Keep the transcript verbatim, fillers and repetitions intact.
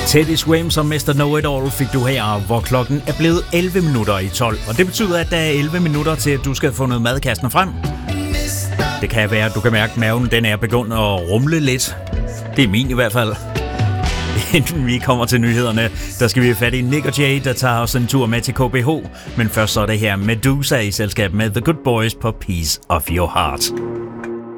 Teddy Swims og mister Know-It-All fik du her, hvor klokken er blevet elleve minutter i tolv. Og det betyder, at der er elleve minutter til, at du skal få noget madkassen frem. Det kan være, at du kan mærke, at maven den er begyndt at rumle lidt. Det er min i hvert fald. Inden vi kommer til nyhederne, der skal vi have fat i Nick og Jay, der tager os en tur med til K B H. Men først så er det her Medusa i selskab med The Good Boys på Piece of Your Heart.